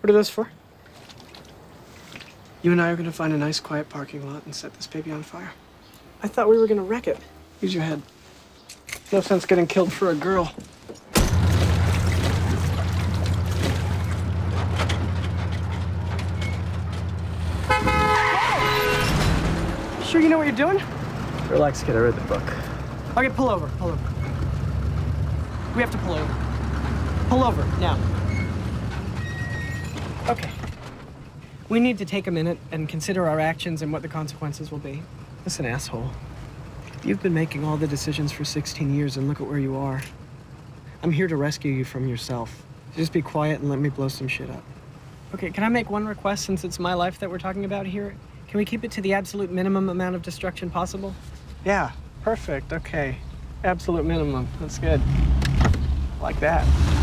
What are those for? You and I are gonna find a nice quiet parking lot and set this baby on fire. I thought we were gonna wreck it. Use your head. No sense getting killed for a girl. Sure you know what you're doing? Relax, kid. I read the book. Okay, pull over, pull over. We have to pull over. Pull over, now. Okay. We need to take a minute and consider our actions and what the consequences will be. Listen, asshole. You've been making all the decisions for 16 years and look at where you are. I'm here to rescue you from yourself. Just be quiet and let me blow some shit up. Okay, can I make one request since it's my life that we're talking about here? Can we keep it to the absolute minimum amount of destruction possible? Yeah, perfect, okay. Absolute minimum, that's good. Like that.